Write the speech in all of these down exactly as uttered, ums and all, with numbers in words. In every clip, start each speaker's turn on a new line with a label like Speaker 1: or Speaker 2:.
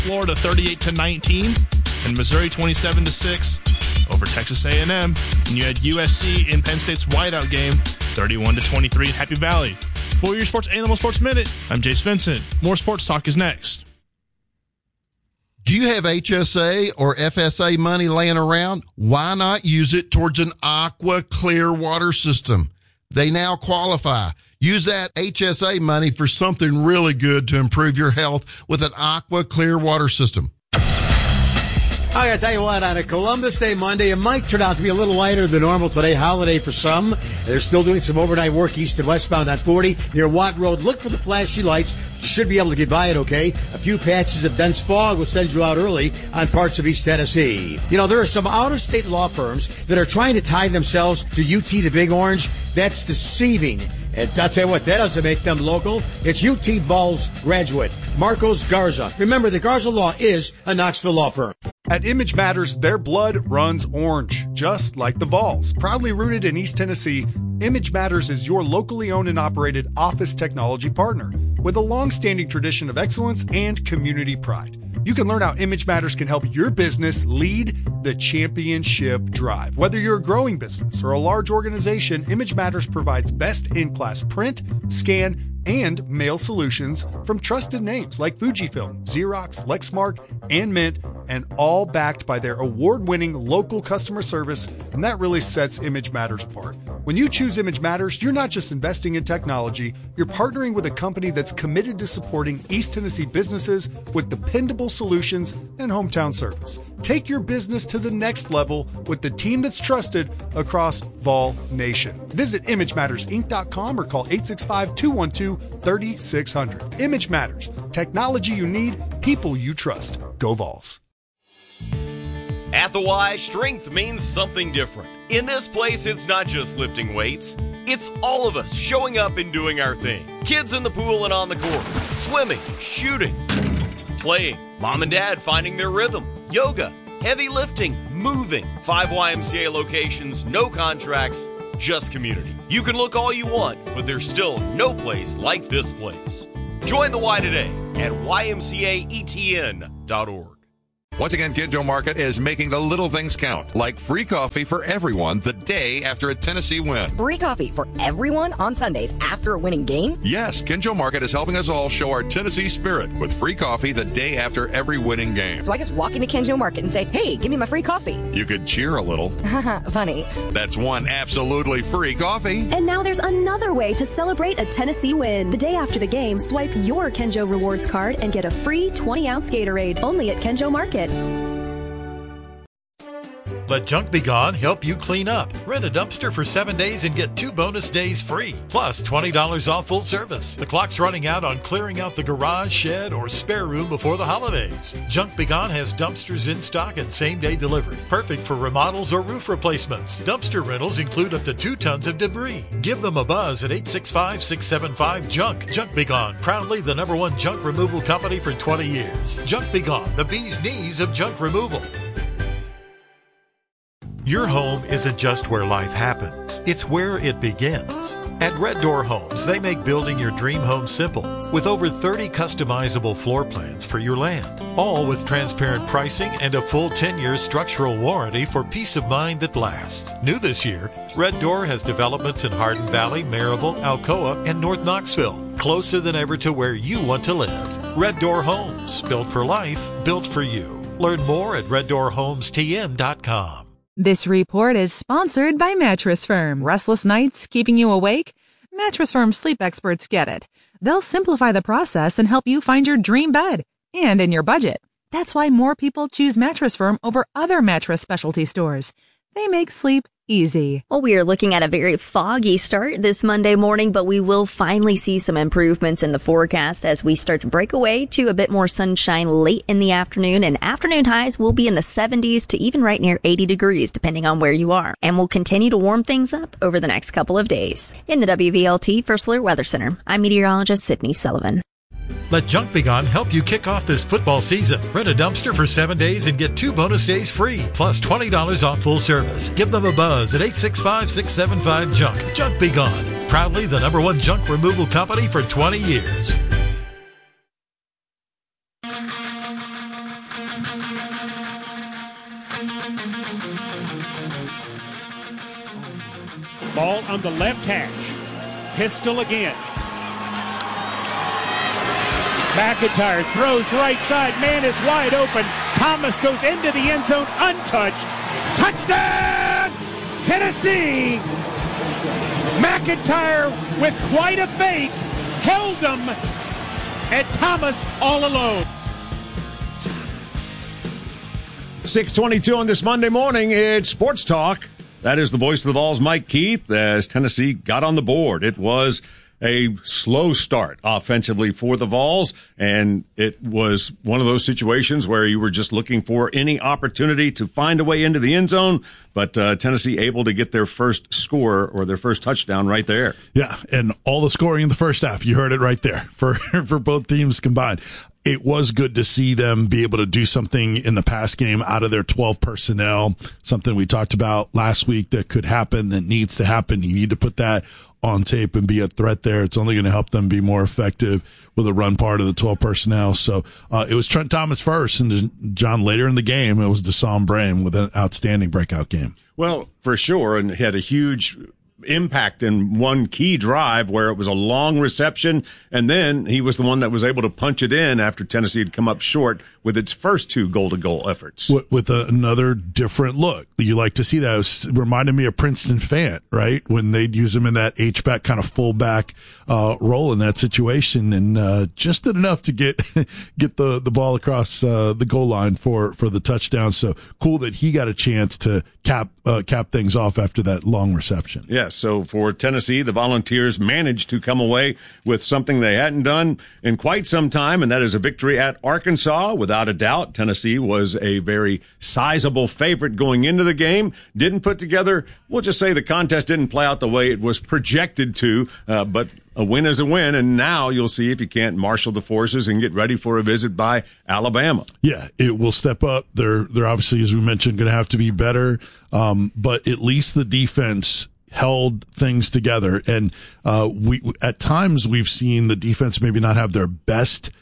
Speaker 1: Florida thirty-eight to nineteen, and Missouri twenty-seven to six over Texas A and M. And you had U S C in Penn State's whiteout game, thirty-one to twenty-three in Happy Valley. For your Sports Animal Sports Minute, I'm Jace Vincent. More sports talk is next.
Speaker 2: Do you have H S A or F S A money laying around? Why not use it towards an Aqua Clear water system? They now qualify. Use that H S A money for something really good to improve your health with an Aqua Clear water system.
Speaker 3: I gotta tell you what, on a Columbus Day Monday, it might turn out to be a little lighter than normal today. Holiday for some. They're still doing some overnight work east and westbound on forty near Watt Road. Look for the flashy lights. You should be able to get by it okay. A few patches of dense fog will send you out early on parts of East Tennessee. You know, there are some out-of-state law firms that are trying to tie themselves to U T the Big Orange. That's deceiving. And I'll tell you what, that doesn't make them local. It's U T Vols graduate, Marcos Garza. Remember, the Garza Law is a Knoxville law firm.
Speaker 4: At Image Matters, their blood runs orange, just like the Vols. Proudly rooted in East Tennessee, Image Matters is your locally owned and operated office technology partner with a long-standing tradition of excellence and community pride. You can learn how Image Matters can help your business lead the championship drive. Whether you're a growing business or a large organization, Image Matters provides best-in-class print, scan, and mail solutions from trusted names like Fujifilm, Xerox, Lexmark, and Mint, and all backed by their award-winning local customer service, and that really sets Image Matters apart. When you choose Image Matters, you're not just investing in technology, you're partnering with a company that's committed to supporting East Tennessee businesses with dependable solutions and hometown service. Take your business to the next level with the team that's trusted across Vol Nation. Visit image matters inc dot com or call eight six five, two one two, three six zero zero. Image Matters. Technology you need, people you trust. Go Vols.
Speaker 5: At the Y, strength means something different. In this place, it's not just lifting weights. It's all of us showing up and doing our thing. Kids in the pool and on the court. Swimming, shooting, playing. Mom and dad finding their rhythm. Yoga, heavy lifting, moving. Five Y M C A locations, no contracts, just community. You can look all you want, but there's still no place like this place. Join the Y today at Y M C A E T N dot org.
Speaker 6: Once again, Kinjo Market is making the little things count, like free coffee for everyone the day after a Tennessee win.
Speaker 7: Free coffee for everyone on Sundays after a winning game?
Speaker 6: Yes, Kinjo Market is helping us all show our Tennessee spirit with free coffee the day after every winning game.
Speaker 7: So I just walk into Kinjo Market and say, hey, give me my free coffee.
Speaker 6: You could cheer a little.
Speaker 7: Funny.
Speaker 6: That's one absolutely free coffee.
Speaker 8: And now there's another way to celebrate a Tennessee win. The day after the game, swipe your Kinjo Rewards card and get a free twenty-ounce Gatorade only at Kinjo Market.
Speaker 9: Let Junk Be Gone help you clean up. Rent a dumpster for seven days and get two bonus days free, plus twenty dollars off full service. The clock's running out on clearing out the garage, shed, or spare room before the holidays. Junk Be Gone has dumpsters in stock and same-day delivery, perfect for remodels or roof replacements. Dumpster rentals include up to two tons of debris. Give them a buzz at eight six five, six seven five, JUNK. Junk Be Gone, proudly the number one junk removal company for twenty years. Junk Be Gone, the bee's knees of junk removal. Your home isn't just where life happens, it's where it begins. At Red Door Homes, they make building your dream home simple with over thirty customizable floor plans for your land, all with transparent pricing and a full ten-year structural warranty for peace of mind that lasts. New this year, Red Door has developments in Hardin Valley, Maryville, Alcoa, and North Knoxville, closer than ever to where you want to live. Red Door Homes, built for life, built for you. Learn more at red door homes t m dot com.
Speaker 10: This report is sponsored by Mattress Firm. Restless nights keeping you awake? Mattress Firm sleep experts get it. They'll simplify the process and help you find your dream bed and in your budget. That's why more people choose Mattress Firm over other mattress specialty stores. They make sleep easy.
Speaker 11: Well, we are looking at a very foggy start this Monday morning, but we will finally see some improvements in the forecast as we start to break away to a bit more sunshine late in the afternoon, and afternoon highs will be in the seventies to even right near eighty degrees, depending on where you are, and will continue to warm things up over the next couple of days. In the W V L T First Alert Weather Center, I'm meteorologist Sydney Sullivan.
Speaker 9: Let Junk Be Gone help you kick off this football season. Rent a dumpster for seven days and get two bonus days free, plus twenty dollars off full service. Give them a buzz at eight six five, six seven five, JUNK. Junk Be Gone, proudly the number one junk removal company for twenty years.
Speaker 12: Ball on the left hash. Pistol again. McIntyre throws right side. Man is wide open. Thomas goes into the end zone untouched. Touchdown, Tennessee! McIntyre with quite a fake held him, and Thomas all alone.
Speaker 13: six twenty-two on this Monday morning. It's Sports Talk. That is the voice of the Vols, Mike Keith, as Tennessee got on the board. It was a slow start offensively for the Vols, and it was one of those situations where you were just looking for any opportunity to find a way into the end zone, but uh, Tennessee able to get their first score or their first touchdown right there.
Speaker 14: Yeah, and all the scoring in the first half, you heard it right there for, for both teams combined. It was good to see them be able to do something in the pass game out of their twelve personnel, something we talked about last week that could happen, that needs to happen. You need to put that on tape and be a threat there. It's only going to help them be more effective with the run part of the twelve personnel. So uh, it was Trent Thomas first, and John later in the game, it was Deshaun Brame with an outstanding breakout game.
Speaker 13: Well, for sure, and he had a huge impact in one key drive where it was a long reception, and then he was the one that was able to punch it in after Tennessee had come up short with its first two goal-to-goal efforts.
Speaker 14: With, with a, another different look. You like to see that. It was, reminded me of Princeton Fant, right? When they'd use him in that H-back kind of fullback uh, role in that situation, and uh, just did enough to get get the, the ball across uh, the goal line for, for the touchdown. So cool that he got a chance to cap uh, cap things off after that long reception.
Speaker 13: Yeah. So for Tennessee, the Volunteers managed to come away with something they hadn't done in quite some time, and that is a victory at Arkansas. Without a doubt, Tennessee was a very sizable favorite going into the game. Didn't put together, we'll just say the contest didn't play out the way it was projected to, uh, but a win is a win, and now you'll see if you can't marshal the forces and get ready for a visit by Alabama.
Speaker 14: Yeah, it will step up. They're, they're obviously, as we mentioned, going to have to be better, um, but at least the defense held things together. And uh we at times we've seen the defense maybe not have their best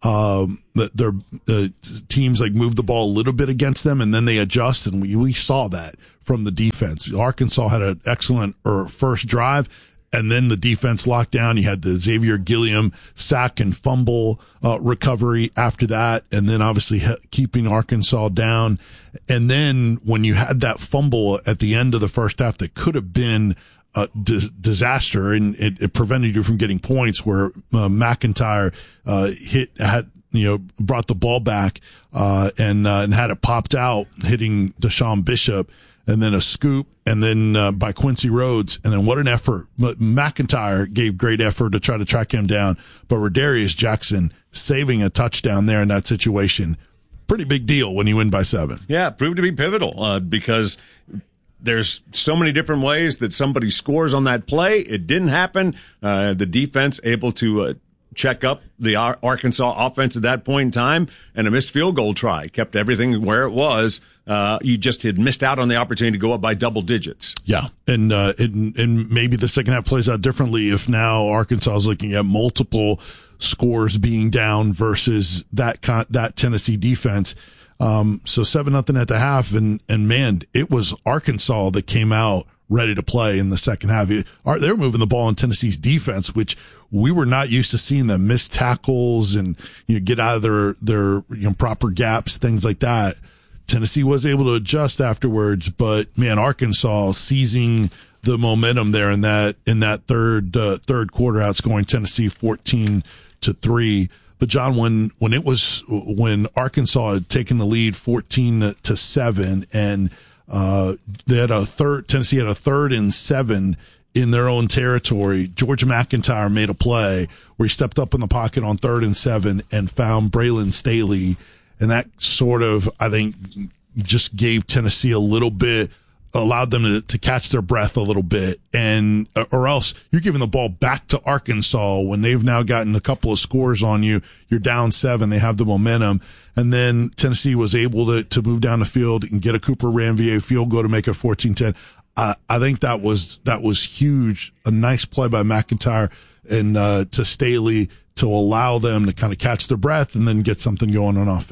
Speaker 14: um their uh, teams like move the ball a little bit against them and then they adjust, and we we saw that from the defense. Arkansas had an excellent or first drive, and then the defense locked down. You had the Xavier Gilliam sack and fumble uh, recovery after that, and then obviously he- keeping Arkansas down. And then when you had that fumble at the end of the first half that could have been a di- disaster, and it, it prevented you from getting points, where uh, McIntyre uh, hit had you know brought the ball back uh, and uh, and had it popped out, hitting Deshaun Bishop. And then a scoop, and then uh, by Quincy Rhodes, and then what an effort. But McIntyre gave great effort to try to track him down, but Rodarius Jackson saving a touchdown there in that situation, pretty big deal when you win by seven.
Speaker 13: Yeah, it proved to be pivotal uh, because there's so many different ways that somebody scores on that play. It didn't happen. Uh, the defense able to uh, check up the Ar- Arkansas offense at that point in time, and a missed field goal try kept everything where it was. Uh, you just had missed out on the opportunity to go up by double digits.
Speaker 14: Yeah. And, uh, and, and maybe the second half plays out differently if now Arkansas is looking at multiple scores being down versus that con- that Tennessee defense. Um, so seven nothing at the half, and, and man, it was Arkansas that came out ready to play in the second half. They were moving the ball in Tennessee's defense, which we were not used to seeing them miss tackles and, you know, get out of their, their, you know, proper gaps, things like that. Tennessee was able to adjust afterwards, but man, Arkansas seizing the momentum there in that, in that third, uh, third quarter, outscoring Tennessee fourteen to three. But John, when, when it was, when Arkansas had taken the lead fourteen to seven, and, uh, they had a third, Tennessee had a third and seven in their own territory, George McIntyre made a play where he stepped up in the pocket on third and seven and found Braylon Staley. And that sort of, I think, just gave Tennessee a little bit, allowed them to, to catch their breath a little bit. And, or else you're giving the ball back to Arkansas when they've now gotten a couple of scores on you. You're down seven. They have the momentum. And then Tennessee was able to, to move down the field and get a Cooper Ranvier field goal to make it fourteen ten. I, I think that was, that was huge. A nice play by McIntyre and, uh, to Staley to allow them to kind of catch their breath and then get something going on offense.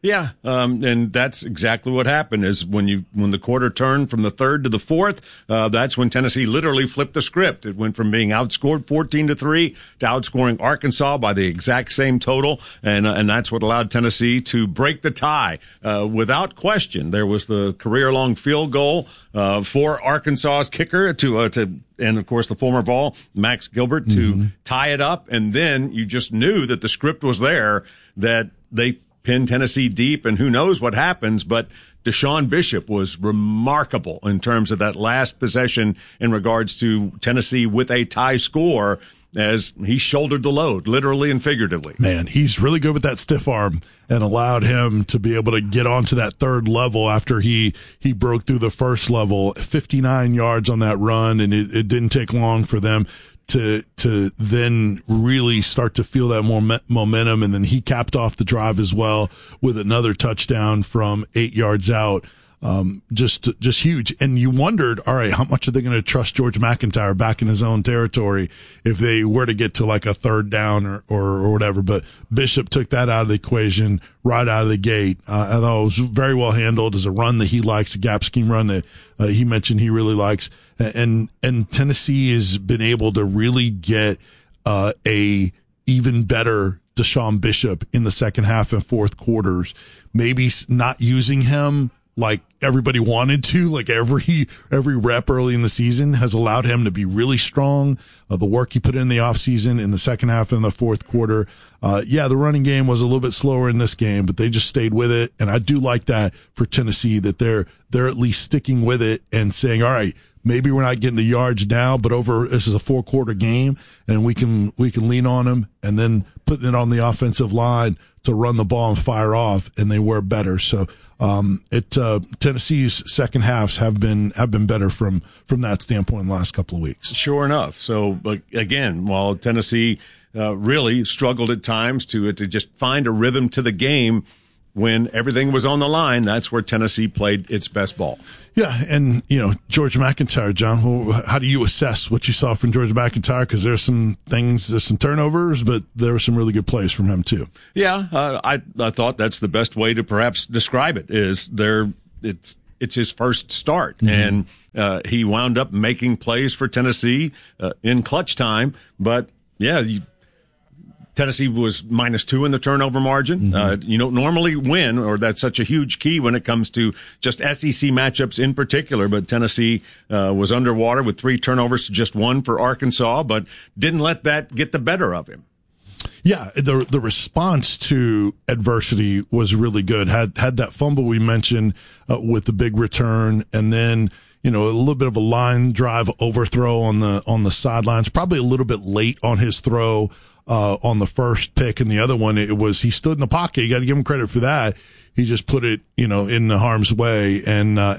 Speaker 13: Yeah, um, and that's exactly what happened. Is when you when the quarter turned from the third to the fourth, uh, that's when Tennessee literally flipped the script. It went from being outscored fourteen to three to outscoring Arkansas by the exact same total, and uh, and that's what allowed Tennessee to break the tie uh, without question. There was the career-long field goal uh, for Arkansas's kicker to uh, to. And, of course, the former Vol, Max Gilbert, to mm-hmm. tie it up. And then you just knew that the script was there, that they pinned Tennessee deep, and who knows what happens. But Deshaun Bishop was remarkable in terms of that last possession in regards to Tennessee with a tie score, as he shouldered the load, literally and figuratively.
Speaker 14: Man, he's really good with that stiff arm, and allowed him to be able to get onto that third level after he, he broke through the first level. fifty-nine yards on that run, and it, it didn't take long for them to to then really start to feel that more momentum, and then he capped off the drive as well with another touchdown from eight yards out. Um, just, just huge. And you wondered, all right, how much are they going to trust George McIntyre back in his own territory if they were to get to like a third down or, or, or whatever. But Bishop took that out of the equation right out of the gate. Uh, I thought it was very well handled as a run that he likes, a gap scheme run that uh, he mentioned he really likes. And, and Tennessee has been able to really get, uh, a even better Deshaun Bishop in the second half and fourth quarters, maybe not using him like everybody wanted to, like every, every rep early in the season has allowed him to be really strong. Uh, the work he put in the offseason in the second half and the fourth quarter. Uh, yeah, the running game was a little bit slower in this game, but they just stayed with it. And I do like that for Tennessee, that they're, they're at least sticking with it and saying, all right, maybe we're not getting the yards now, but over, this is a four quarter game and we can, we can lean on them, and then putting it on the offensive line to run the ball and fire off. And they were better. So, um, it, uh, Tennessee's second halves have been, have been better from, from that standpoint in the last couple of weeks.
Speaker 13: Sure enough. So, but again, while Tennessee, uh, really struggled at times to, to just find a rhythm to the game, when everything was on the line, that's where Tennessee played its best ball.
Speaker 14: Yeah, and, you know, George McIntyre, John, well, how do you assess what you saw from George McIntyre? Because there's some things, there's some turnovers, but there were some really good plays from him, too.
Speaker 13: Yeah, uh, I I thought that's the best way to perhaps describe it, is there, it's it's his first start. Mm-hmm. And uh, he wound up making plays for Tennessee uh, in clutch time. But, yeah, you Tennessee was minus two in the turnover margin. Mm-hmm. Uh, you don't normally win, or that's such a huge key when it comes to just S E C matchups in particular. But Tennessee uh, was underwater with three turnovers to just one for Arkansas, but didn't let that get the better of him.
Speaker 14: Yeah, the the response to adversity was really good. Had had that fumble we mentioned uh, with the big return, and then, you know, a little bit of a line drive overthrow on the on the sidelines. Probably a little bit late on his throw uh on the first pick, and the other one, it was he stood in the pocket. You got to give him credit for that. He just put it, you know, in the harm's way, and uh,